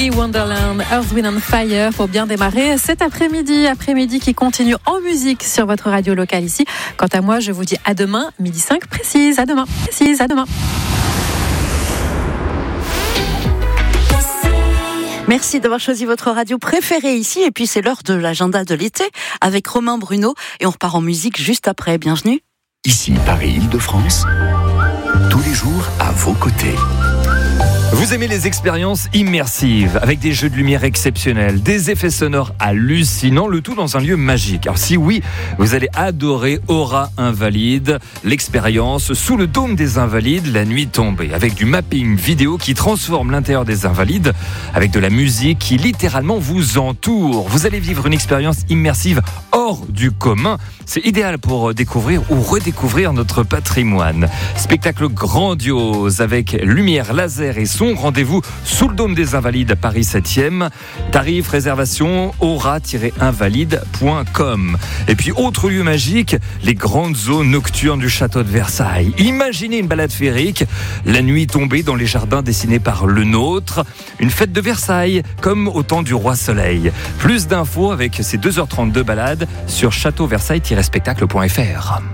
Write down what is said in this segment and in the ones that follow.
Stevie Wonderland, Earth, Wind and Fire pour bien démarrer cet après-midi qui continue en musique sur votre radio locale ici. Quant à moi, je vous dis à demain, 12h05 précise. À demain. Merci d'avoir choisi votre radio préférée ici. Et puis c'est l'heure de l'agenda de l'été avec Romain Bruno. Et on repart en musique juste après. Bienvenue. Ici Paris-Île-de-France, tous les jours à vos côtés. Vous aimez les expériences immersives, avec des jeux de lumière exceptionnels, des effets sonores hallucinants, le tout dans un lieu magique. Alors si oui, vous allez adorer Aura Invalide, l'expérience sous le dôme des Invalides, la nuit tombée, avec du mapping vidéo qui transforme l'intérieur des Invalides, avec de la musique qui littéralement vous entoure. Vous allez vivre une expérience immersive hors du commun. C'est idéal pour découvrir ou redécouvrir notre patrimoine. Spectacle grandiose avec lumière, laser et son. Rendez-vous sous le dôme des Invalides, Paris 7e. Tarif, réservation, aura-invalide.com. Et puis, autre lieu magique, les grandes zones nocturnes du château de Versailles. Imaginez une balade féerique, la nuit tombée dans les jardins dessinés par le nôtre. Une fête de Versailles, comme au temps du roi Soleil. Plus d'infos avec ces 2h30 de balade sur châteauversailles-spectacle.fr.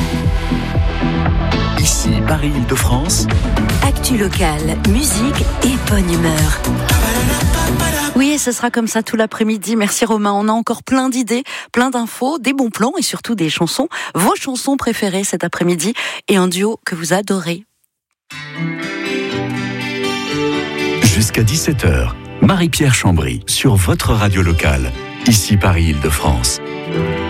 Ici Paris-Île-de-France. Actu locale, musique et bonne humeur. Oui, et ce sera comme ça tout l'après-midi. Merci Romain. On a encore plein d'idées, plein d'infos, des bons plans et surtout des chansons. Vos chansons préférées cet après-midi et un duo que vous adorez. Jusqu'à 17h, Marie-Pierre Chambry sur votre radio locale. Ici Paris-Île-de-France.